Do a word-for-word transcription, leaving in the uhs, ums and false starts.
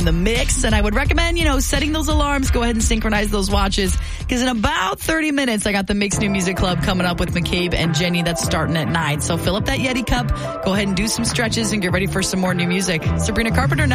the mix. And I would recommend, you know, setting those alarms. Go ahead and synchronize those watches. Because in about thirty minutes, I got the Mix New Music Club coming up with McCabe and Jenny. That's starting at nine. So fill up that Yeti cup. Go ahead and do some stretches and get ready for some more new music. Sabrina Carpenter.